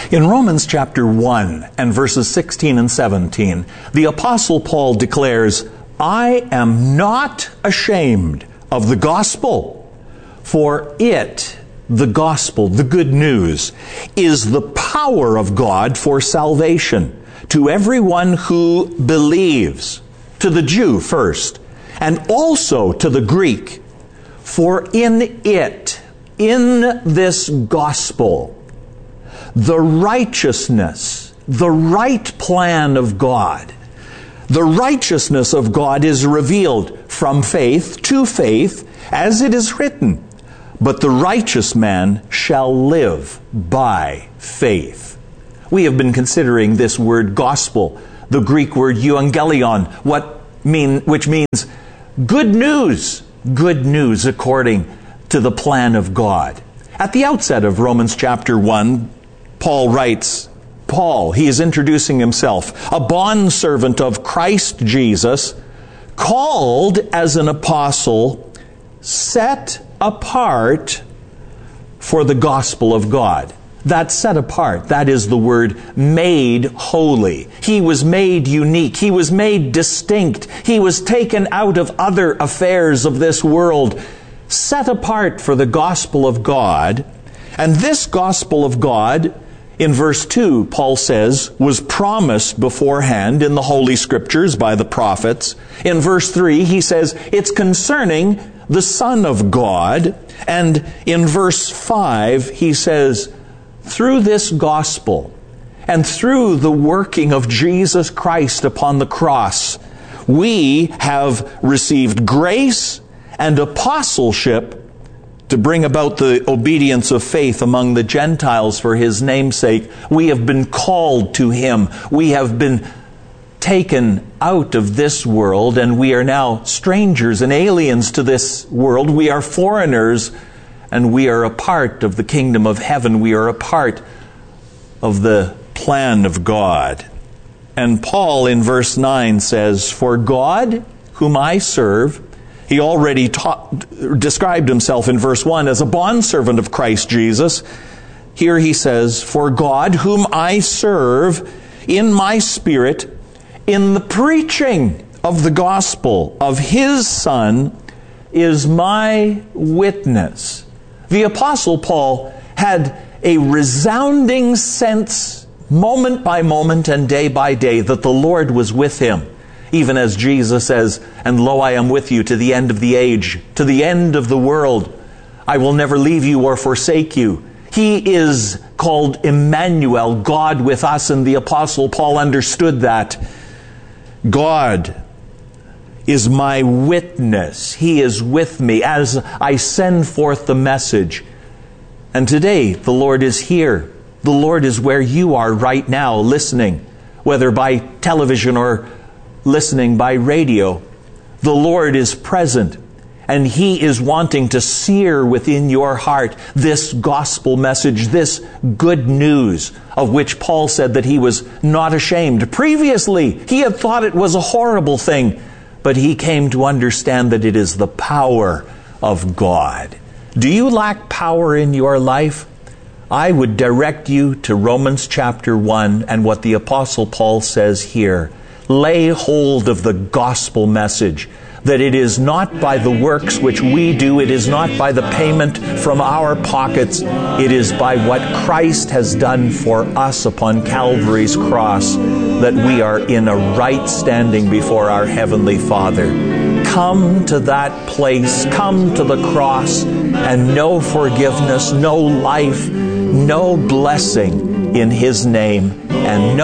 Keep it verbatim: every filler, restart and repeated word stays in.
In Romans chapter one and verses sixteen and seventeen, the Apostle Paul declares, I am not ashamed of the gospel, for it, the gospel, the good news, is the power of God for salvation to everyone who believes, to the Jew first, and also to the Greek. For in it, in this gospel, the righteousness, the right plan of God, the righteousness of God is revealed from faith to faith, as it is written, but the righteous man shall live by faith. We have been considering this word gospel, the Greek word euangelion, what mean, which means good news, good news according to the plan of God. At the outset of Romans chapter one, Paul writes, Paul, he is introducing himself, a bondservant of Christ Jesus, called as an apostle, set apart for the gospel of God. That set apart, that is the word made holy. He was made unique. He was made distinct. He was taken out of other affairs of this world, set apart for the gospel of God. And this gospel of God, in verse two, Paul says, was promised beforehand in the Holy Scriptures by the prophets. In verse three, he says, it's concerning the Son of God. And in verse five, he says, through this gospel and through the working of Jesus Christ upon the cross, we have received grace and apostleship to bring about the obedience of faith among the Gentiles for His namesake. We have been called to Him. We have been taken out of this world, and we are now strangers and aliens to this world. We are foreigners, and we are a part of the kingdom of heaven. We are a part of the plan of God. And Paul in verse nine says, for God, whom I serve, he already taught, described himself in verse one as a bondservant of Christ Jesus. Here he says, for God, whom I serve in my spirit, in the preaching of the gospel of His Son, is my witness. The Apostle Paul had a resounding sense, moment by moment and day by day, that the Lord was with him. Even as Jesus says, and lo, I am with you to the end of the age, to the end of the world. I will never leave you or forsake you. He is called Emmanuel, God with us, and the Apostle Paul understood that. God is my witness. He is with me as I send forth the message. And today, the Lord is here. The Lord is where you are right now, listening, whether by television or listening by radio. The Lord is present, and He is wanting to sear within your heart this gospel message, this good news, of which Paul said that he was not ashamed. Previously, he had thought it was a horrible thing, but he came to understand that it is the power of God. Do you lack power in your life? I would direct you to Romans chapter one and what the Apostle Paul says here. Lay hold of the gospel message, that it is not by the works which we do, it is not by the payment from our pockets, it is by what Christ has done for us upon Calvary's cross that we are in a right standing before our Heavenly Father. Come to that place, come to the cross, and know forgiveness, know life, know blessing in His name, and know